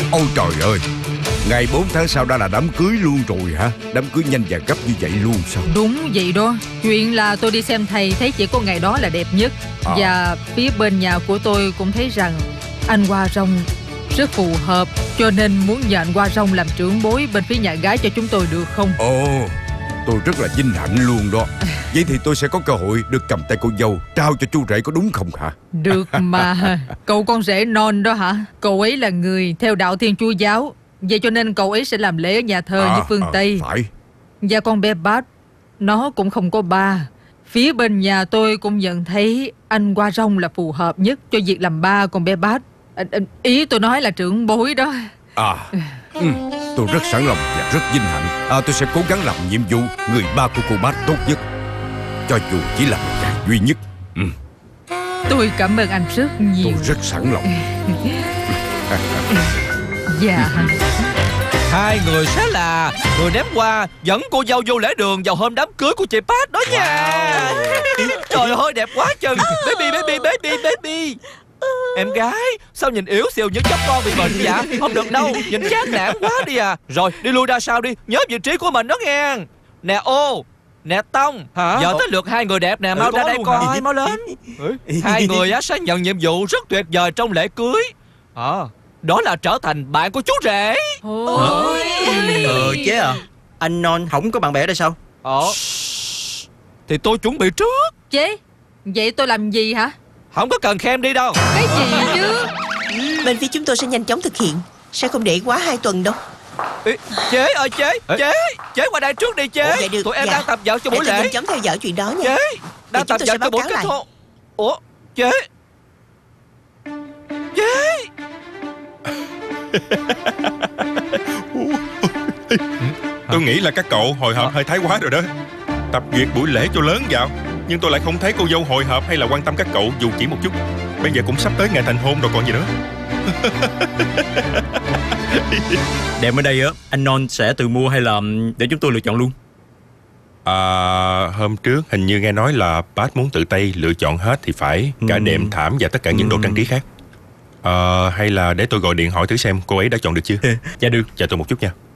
Ôi trời ơi, ngày 4 tháng sau đã là đám cưới luôn rồi hả? Đám cưới nhanh và gấp như vậy luôn sao? Đúng vậy đó. Chuyện là tôi đi xem thầy thấy chỉ có ngày đó là đẹp nhất. Và phía bên nhà của tôi cũng thấy rằng anh Hoa Rong rất phù hợp, cho nên muốn nhờ anh Hoa Rong làm trưởng bối bên phía nhà gái cho chúng tôi được không? Ồ, tôi rất là vinh hạnh luôn đó. Vậy thì tôi sẽ có cơ hội được cầm tay cô dâu trao cho chú rể, có đúng không hả? Được mà. Cậu con rể non đó hả? Cậu ấy là người theo đạo Thiên Chúa giáo, vậy cho nên cậu ấy sẽ làm lễ ở nhà thờ như phương Tây. Phải. Và con bé Bát, nó cũng không có ba. Phía bên nhà tôi cũng nhận thấy anh Hoa Rong là phù hợp nhất cho việc làm ba con bé Bát. Ý tôi nói là trưởng bối đó. Tôi rất sẵn lòng và rất vinh hạnh. Tôi sẽ cố gắng làm nhiệm vụ người ba của cô Bát tốt nhất, cho dù chỉ là một chàng duy nhất. Tôi cảm ơn anh rất nhiều. Tôi rất sẵn lòng. Dạ. Hai người sẽ là người ném hoa dẫn cô dâu vô lễ đường vào hôm đám cưới của chị Pat đó nha. Trời ơi đẹp quá chừng. Baby. Em gái, sao nhìn yếu xìu như chó con bị bệnh vậy? Không được đâu, nhìn chán nản quá đi à. Rồi, đi lui ra sau đi, nhớ vị trí của mình đó nghe. Nè Ô, nè Tông. Giờ tới lượt hai người đẹp nè, mau ra đây coi, mau lên. Hai người sẽ nhận nhiệm vụ rất tuyệt vời trong lễ cưới. Đó là trở thành bạn của chú rể. Chế à, anh Non không có bạn bè ở đây sao? Thì tôi chuẩn bị trước. Chế, vậy tôi làm gì hả? Không có cần khen đi đâu. Cái gì chứ? Bên phía chúng tôi sẽ nhanh chóng thực hiện, sẽ không để quá 2 tuần đâu. Chế ơi chế qua đây trước đi chế. Dạ được, tụi em dạ. đang tập vợ cho buổi Để tôi lễ. nhanh chóng theo dõi chuyện đó nha. Chế đang Chúng tập tôi vợ sẽ cho báo buổi cáo kết lại. thúc. Ủa chế chế Tôi nghĩ là các cậu hồi hộp hơi thái quá rồi đó. Tập duyệt buổi lễ cho lớn vào, nhưng tôi lại không thấy cô dâu hồi hộp hay là quan tâm các cậu dù chỉ một chút. Bây giờ cũng sắp tới ngày thành hôn rồi còn gì nữa. Đệm ở đây á, anh Non sẽ tự mua hay là để chúng tôi lựa chọn luôn? Hôm trước hình như nghe nói là Pat muốn tự tay lựa chọn hết thì phải. Cả đệm, thảm và tất cả những đồ trang trí khác. Hay là để tôi gọi điện hỏi thử xem cô ấy đã chọn được chưa? Dạ được. Chờ tôi một chút nha.